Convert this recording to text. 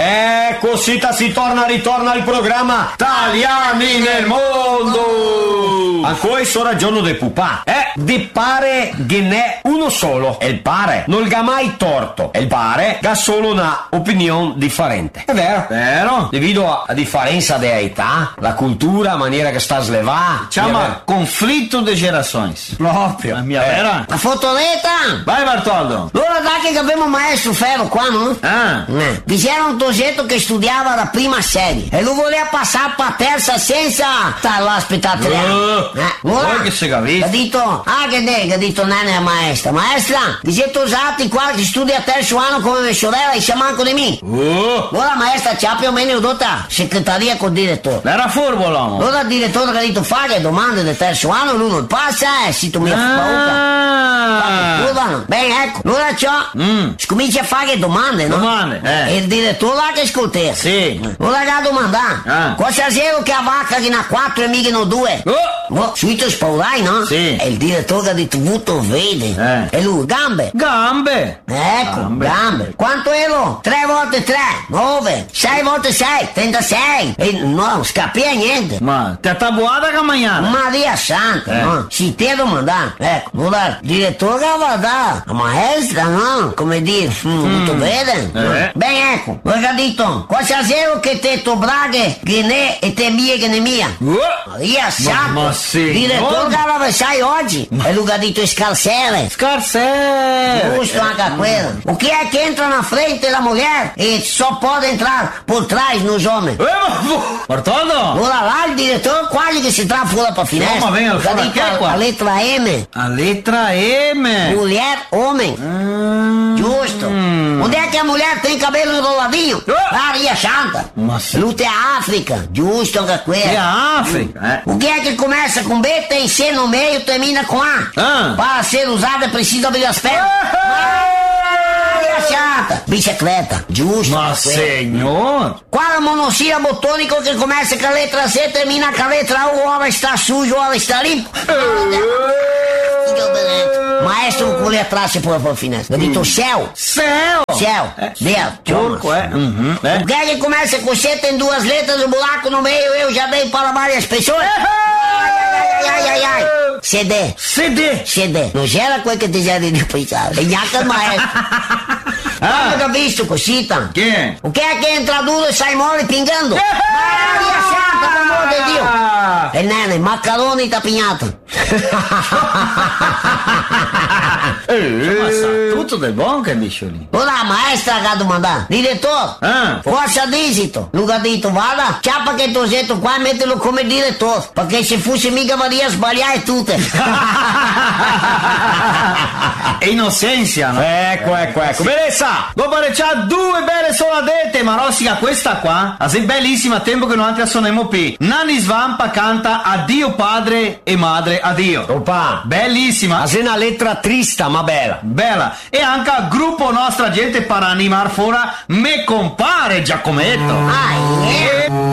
Cosita ritorna il programma Italiani nel mondo. Ancora sono giorno del pupà. Di pare che n'è uno solo. E il pare non ga mai torto. E il pare ha solo una opinione differente. È vero? Vero? Devido a differenza di età, la cultura, la maniera che sta a slevare. Chiama conflitto di generações. Proprio. La mia vera? La fotoneta! Vai Bartoldo. Allora dai che abbiamo un maestro Ferro qua, no? Vi c'era un tosetto che studiava la prima serie e lui voleva passare per terza senza stare là a aspettare 3 anni. Che si capisce? Ha detto, che ha detto nene maestra, dicete usati qua che studia terzo anno come mia sorella e siamo anche di me. Ora la maestra c'ha più o meno dotta segreteria con il direttore. Era furbo l'uomo. Allora il direttore ha detto fare domande del terzo anno, lui non passa si tu mi ha paura. Bene, ecco, allora comincia a fare domande, no? Domande, E il direttore là che ascolta. Sì. Allora ha domanda. Cosa zero che a vacca che ne ha 4 e mica ne 2? Subito spaurai, no? Sì. E il direttore ha detto tutto vede. E lui, gambe. Ecco, gambe. Quanto ero? 3 volte 3, 9. 6 volte 6, 36. E no, scappi niente. Ma ti ha tabuata che mangiare? Maria Santa, no? Si te domandare. Ecco, allora il direttore va da la maestra, no? Come dire, tutto bene? Bene, ecco, ho detto, cosa zero che te to braghe che ne e te mie che ne mia? Maria Santa. Ma sì. Il direttore che aveva sai oggi. E lui ha detto scarsere. Giusto anche a quello. O che è che entra na frente la moglie e só può entrare por trás nos homens. Bartoldo! Ora là il direttore quasi che si trova fuori per finestra. Ma venga, ha detto qua? a lettera M. A letra M. Mulher, homem. Giusto. Onde é que a mulher tem cabelo enroladinho? Maria Santa. Luta é a África. Giusto anche quello. É a África. O que é que começa com B, tem C no meio, termina com A? Para ser usada precisa abrir as pernas. Maria Santa. Bicicleta. Giusto. Ma senhor. Qual é o monossílabo tônico que começa com a letra C, termina com a letra A, o ela está sujo, o ela está limpo? Maestro com letra C por finestra. Eu dito céu. Céu. Deus. Turco, O que é que começa com C, tem 2 letras, um buraco no meio, eu já dei para várias pessoas. Ai. CD. Não gera coisa que te gera de pensar. É nhaca maestro. Nunca visto, cosita? Quem? O que é que entra duro e sai mole pingando? Maria Santa, pelo amor de Deus. É nene, macarone e tapinhata. Tutto del buon che dice lì. Ora maestra ha domandato, direttore, cosa disito? Lui ha detto, guarda, chiappa che tu setto qua e mettilo come direttore, perché se fosse mica Maria sbagliare tutte. È innocenza, no? Ecco. Beleza! Dopo c'ha 2 belle soladette, ma Rossica, questa qua, è bellissima, tempo che non altri suoniamo più. Nanni Svampa canta Addio padre e madre, addio. Opa! Bellissima. Ha una lettera trista, ma bella. Bella. E anche il gruppo Nostra Gente per animare fuori me compare Giacometto.